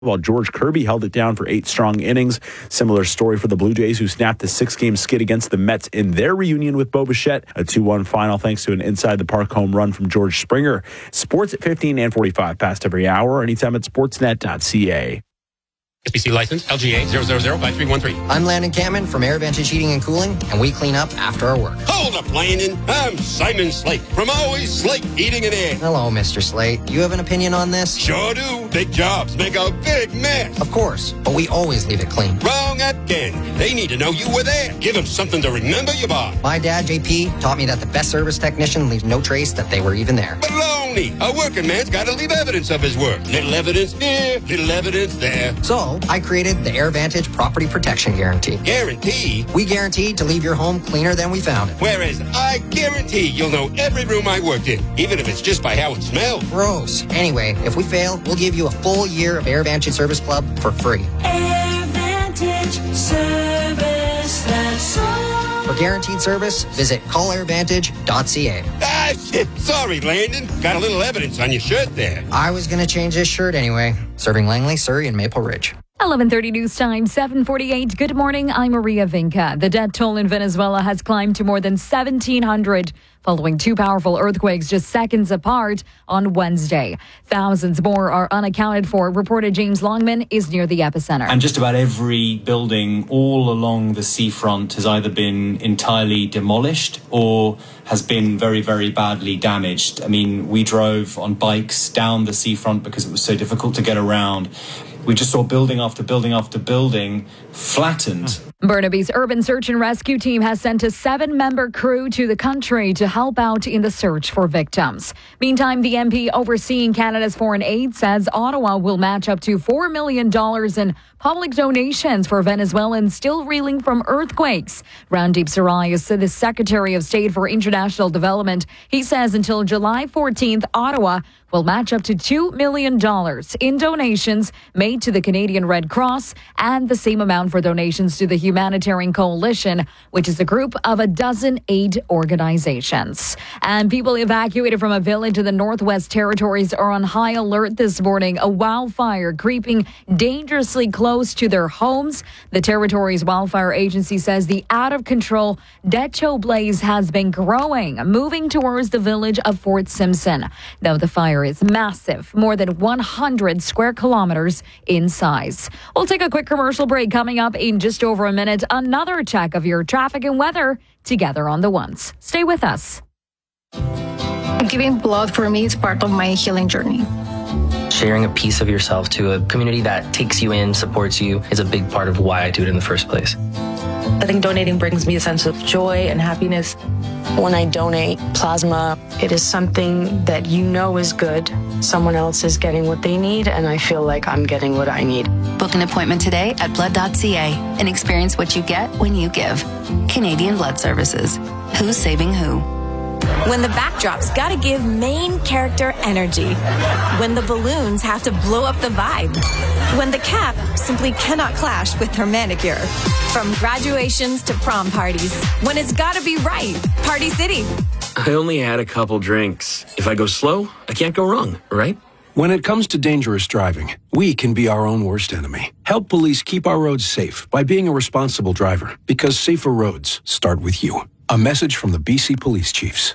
while George Kirby held it down for 8 strong innings. Similar story for the Blue Jays, who snapped the 6-game skid against the Mets in their reunion with Bo Bichette. A 2-1 final thanks to an inside-the-park home run from George Springer. Sports at 15 and 45 past every hour, anytime at sportsnet.ca. SBC license LGA 0005313. I'm Landon Cameron from AirVantage Heating and Cooling, and we clean up after our work. Hold up, Landon. I'm Simon Slate from Always Slate Heating and Air. Hello, Mr. Slate. You have an opinion on this? Sure do. Big jobs make a big mess. Of course, but we always leave it clean. Wrong again. They need to know you were there. Give them something to remember you by. My dad, JP, taught me that the best service technician leaves no trace that they were even there. Baloney. A working man's got to leave evidence of his work. Little evidence here, little evidence there. So, I created the AirVantage Property Protection Guarantee. Guarantee? We guarantee to leave your home cleaner than we found it. Whereas I guarantee you'll know every room I worked in, even if it's just by how it smells. Gross. Anyway, if we fail, we'll give you a full year of AirVantage Service Club for free. AirVantage Service, that's all. For guaranteed service, visit callairvantage.ca. Ah, shit. Sorry, Landon. Got a little evidence on your shirt there. I was going to change this shirt anyway. Serving Langley, Surrey, and Maple Ridge. 11:30 news time, 7:48. Good morning. I'm Maria Vinca. The death toll in Venezuela has climbed to more than 1,700 following 2 powerful earthquakes just seconds apart on Wednesday. Thousands more are unaccounted for. Reporter James Longman is near the epicenter. And just about every building all along the seafront has either been entirely demolished or has been very, very badly damaged. I mean, we drove on bikes down the seafront because it was so difficult to get around. We just saw building after building after building flattened. Burnaby's Urban Search and Rescue Team has sent a 7-member crew to the country to help out in the search for victims. Meantime, the MP overseeing Canada's foreign aid says Ottawa will match up to $4 million in public donations for Venezuelans still reeling from earthquakes. Randeep Sarai is the Secretary of State for International Development. He says until July 14th, Ottawa will match up to $2 million in donations made to the Canadian Red Cross and the same amount for donations to the Humanitarian Coalition, which is a group of a dozen aid organizations. And people evacuated from a village in the Northwest Territories are on high alert this morning. A wildfire creeping dangerously close to their homes. The Territories Wildfire Agency says the out-of-control Decho blaze has been growing, moving towards the village of Fort Simpson. Now, the fire is massive, more than 100 square kilometers in size. We'll take a quick commercial break. Coming up in just over a minute, another check of your traffic and weather together on the ones. Stay with us. Giving blood for me is part of my healing journey. Sharing a piece of yourself to a community that takes you in, supports you, is a big part of why I do it in the first place. I think donating brings me a sense of joy and happiness. When I donate plasma, it is something that you know is good. Someone else is getting what they need, and I feel like I'm getting what I need. Book an appointment today at blood.ca and experience what you get when you give. Canadian Blood Services. Who's saving who? When the backdrop's gotta give main character energy. When the balloons have to blow up the vibe. When the cap simply cannot clash with her manicure. From graduations to prom parties. When it's gotta be right. Party City. I only had a couple drinks. If I go slow, I can't go wrong, right? When it comes to dangerous driving, we can be our own worst enemy. Help police keep our roads safe by being a responsible driver, because safer roads start with you. A message from the BC Police Chiefs.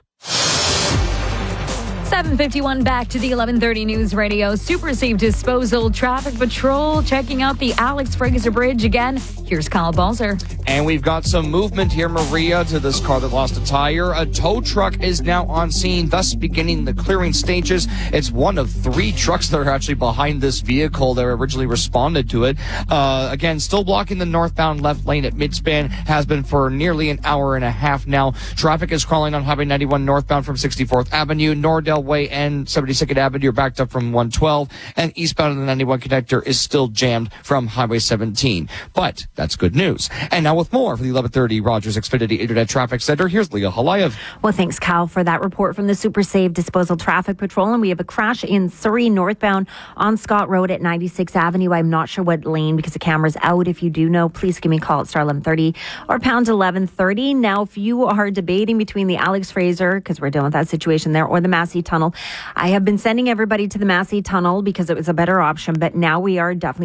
7:51 back to the 11:30 News Radio. Super Safe Disposal Traffic Patrol checking out the Alex Fraser Bridge again. Here's Kyle Balzer. And we've got some movement here, Maria, to this car that lost a tire. A tow truck is now on scene, thus beginning the clearing stages. It's one of 3 trucks that are actually behind this vehicle that originally responded to it. Again, still blocking the northbound left lane at midspan, has been for nearly an hour and a half now. Traffic is crawling on Highway 91 northbound from 64th Avenue. Nordell Way and 72nd Avenue are backed up from 112. And eastbound on the 91 connector is still jammed from Highway 17. But that's good news. And now with more for the 11:30 Rogers Xfinity Internet Traffic Center, here's Leah Halayev. Well, thanks, Kyle, for that report from the Super Safe Disposal Traffic Patrol. And we have a crash in Surrey northbound on Scott Road at 96th Avenue. I'm not sure what lane because the camera's out. If you do know, please give me a call at star 1130 or pound 1130. Now, if you are debating between the Alex Fraser, because we're dealing with that situation there, or the Massey Tunnel, Tunnel. I have been sending everybody to the Massey Tunnel because it was a better option, but now we are definitely